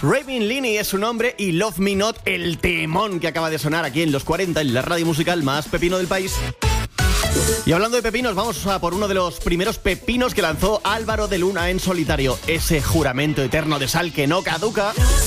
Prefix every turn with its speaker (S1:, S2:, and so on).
S1: Raven Linney es su nombre y Love Me Not, el temón que acaba de sonar aquí en los 40 en la radio musical más pepino del país. Y hablando de pepinos, vamos a por uno de los primeros pepinos que lanzó Álvaro de Luna en solitario, ese juramento eterno de sal que no caduca.